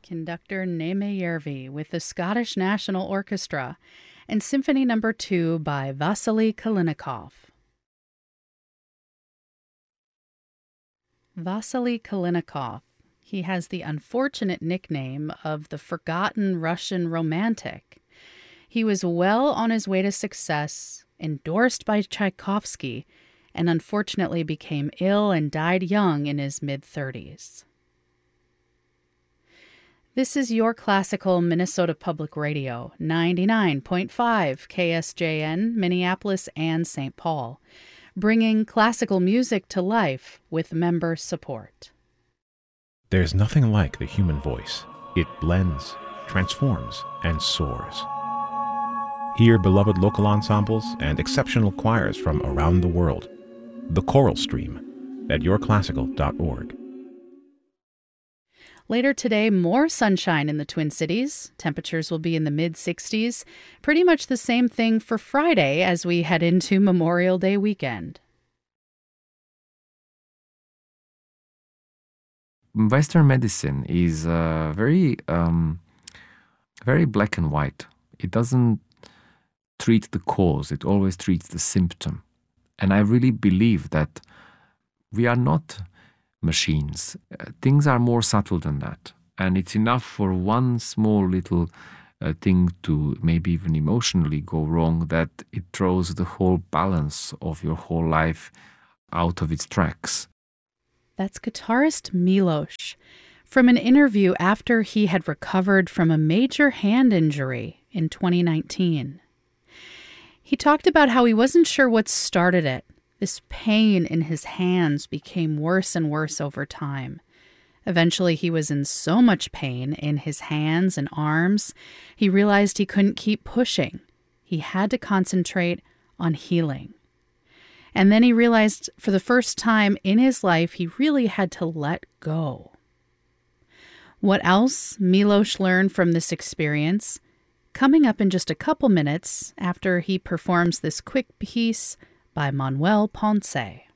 Conductor Neme Järvi with the Scottish National Orchestra and Symphony No. 2 by Vasily Kalinikov. Vasily Kalinikov. He has the unfortunate nickname of the forgotten Russian romantic. He was well on his way to success, endorsed by Tchaikovsky, and unfortunately became ill and died young in his mid-30s. This is Your Classical Minnesota Public Radio, 99.5 KSJN, Minneapolis and St. Paul, bringing classical music to life with member support. There's nothing like the human voice. It blends, transforms, and soars. Hear beloved local ensembles and exceptional choirs from around the world. The Choral Stream at yourclassical.org. Later today, more sunshine in the Twin Cities. Temperatures will be in the mid-60s. Pretty much the same thing for Friday as we head into Memorial Day weekend. Western medicine is very black and white. It doesn't treat the cause. It always treats the symptom. And I really believe that we are not machines. Things are more subtle than that. And it's enough for one small little thing to maybe even emotionally go wrong that it throws the whole balance of your whole life out of its tracks. That's guitarist Milos from an interview after he had recovered from a major hand injury in 2019. He talked about how he wasn't sure what started it. This pain in his hands became worse and worse over time. Eventually, he was in so much pain in his hands and arms, he realized he couldn't keep pushing. He had to concentrate on healing. And then he realized for the first time in his life, he really had to let go. What else Milos learned from this experience? Coming up in just a couple minutes after he performs this quick piece by Manuel Ponce.